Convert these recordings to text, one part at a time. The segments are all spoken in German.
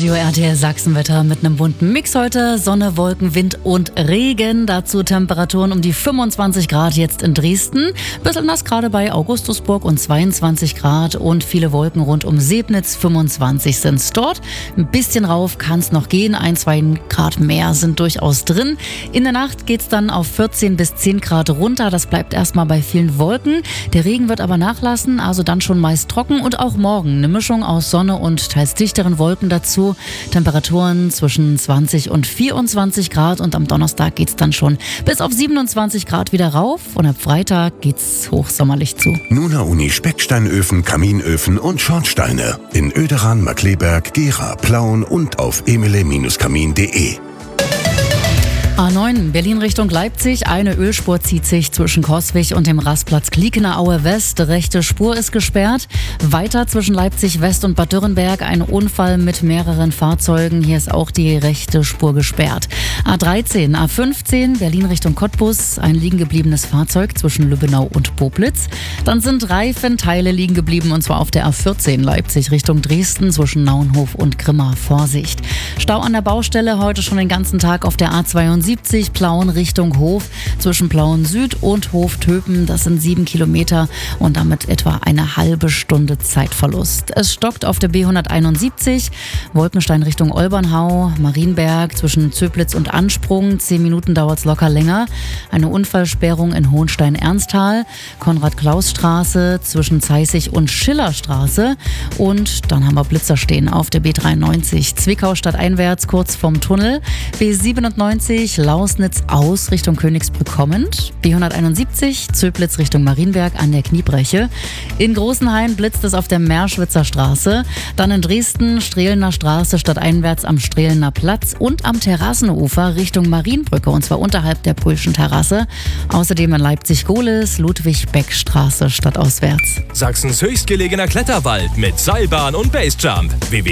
Hitradio RTL Sachsenwetter mit einem bunten Mix heute. Sonne, Wolken, Wind und Regen. Dazu Temperaturen um die 25 Grad jetzt in Dresden. Bisschen nass gerade bei Augustusburg und 22 Grad. Und viele Wolken rund um Sebnitz, 25 sind es dort. Ein bisschen rauf kann es noch gehen. 1-2 Grad mehr sind durchaus drin. In der Nacht geht es dann auf 14 bis 10 Grad runter. Das bleibt erstmal bei vielen Wolken. Der Regen wird aber nachlassen, also dann schon meist trocken. Und auch morgen eine Mischung aus Sonne und teils dichteren Wolken dazu. Temperaturen zwischen 20 und 24 Grad und am Donnerstag geht's dann schon bis auf 27 Grad wieder rauf und ab Freitag geht's hochsommerlich zu. Nuna Uni Specksteinöfen, Kaminöfen und Schornsteine in Oederan, Markleberg, Gera, Plauen und auf emile-kamin.de. A9 Berlin Richtung Leipzig. Eine Ölspur zieht sich zwischen Coswig und dem Rastplatz Kliekener Aue West. Rechte Spur ist gesperrt. Weiter zwischen Leipzig West und Bad Dürrenberg ein Unfall mit mehreren Fahrzeugen. Hier ist auch die rechte Spur gesperrt. A13, A15 Berlin Richtung Cottbus. Ein liegen gebliebenes Fahrzeug zwischen Lübbenau und Poplitz. Dann sind Reifenteile liegen geblieben und zwar auf der A14 Leipzig Richtung Dresden zwischen Naunhof und Grimma. Vorsicht. Stau an der Baustelle heute schon den ganzen Tag auf der A72 Plauen Richtung Hof zwischen Plauen Süd und Hof-Töpen. Das sind 7 Kilometer und damit etwa eine halbe Stunde Zeitverlust. Es stockt auf der B171 Wolkenstein Richtung Olbernhau, Marienberg zwischen Zöblitz und Ansprung. 10 Minuten dauert es locker länger. Eine Unfallsperrung in Hohenstein-Ernsthal, Konrad-Klaus-Straße zwischen Zeissig und Schillerstraße. Und dann haben wir Blitzer stehen auf der B93 Zwickau stadteinwärts kurz vorm Tunnel. B97 Lausnitz aus Richtung Königsbrück kommend. B171 Zöblitz Richtung Marienberg an der Kniebreche. In Großenhain blitzt es auf der Merschwitzer Straße. Dann in Dresden Strehlener Straße stadteinwärts am Strehlener Platz und am Terrassenufer Richtung Marienbrücke und zwar unterhalb der Pulschen Terrasse. Außerdem in Leipzig-Gohlis Ludwig-Beck-Straße stadtauswärts. Sachsens höchstgelegener Kletterwald mit Seilbahn und Basejump.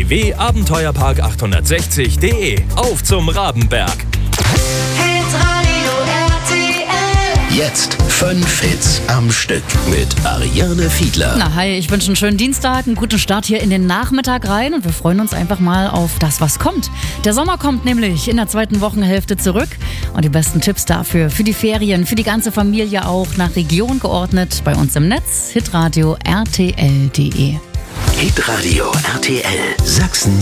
www.abenteuerpark860.de. Auf zum Rabenberg. Hitradio RTL. Jetzt 5 Hits am Stück mit Ariane Fiedler. Na, hi, ich wünsche einen schönen Dienstag, einen guten Start hier in den Nachmittag rein und wir freuen uns einfach mal auf das, was kommt. Der Sommer kommt nämlich in der zweiten Wochenhälfte zurück und die besten Tipps dafür, für die Ferien, für die ganze Familie auch, nach Region geordnet, bei uns im Netz, hitradio rtl.de. Hitradio RTL Sachsen